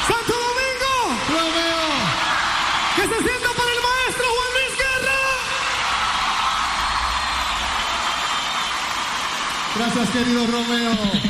Santo Domingo. Romeo. Que se sienta para el maestro Juan Luis Guerra. Gracias, querido Romeo.